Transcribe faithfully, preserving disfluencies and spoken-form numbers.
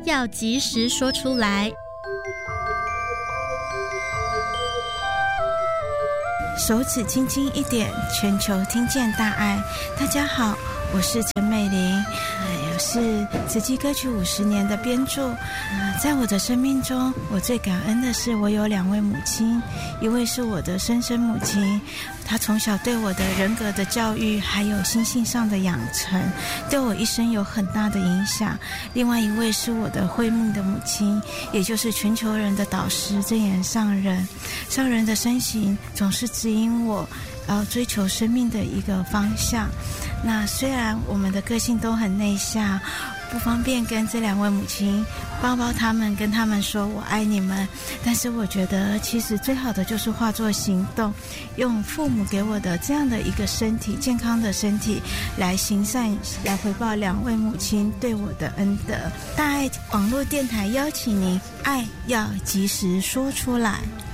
要及时说出来。 手指轻轻一点，全球听见大爱。大家好，我是陈美玲，也是慈济歌曲五十年的编著。在我的生命中，我最感恩的是我有两位母亲，一位是我的生身母亲，她从小对我的人格的教育还有心性上的养成，对我一生有很大的影响。另外一位是我的慧命的母亲，也就是全球人的导师真言上人。上人的身形总是指引我要追求生命的一个方向。那虽然我们的个性都很内向，不方便跟这两位母亲抱抱他们，跟他们说我爱你们，但是我觉得其实最好的就是化作行动，用父母给我的这样的一个身体，健康的身体来行善，来回报两位母亲对我的恩德。大爱网络电台邀请您，爱要及时说出来。